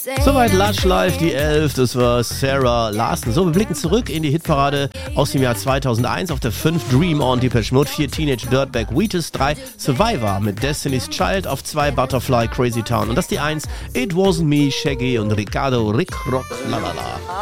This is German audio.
Soweit Lush Live, die 11, das war Sarah Larson. So, wir blicken zurück in die Hitparade aus dem Jahr 2001. Auf der 5 Dream On, Depeche Mode, 4 Teenage Dirtbag, Wheatus, 3 Survivor mit Destiny's Child, auf 2 Butterfly, Crazy Town. Und das die 1, It Wasn't Me, Shaggy und Ricardo, Rick Rock, lalala.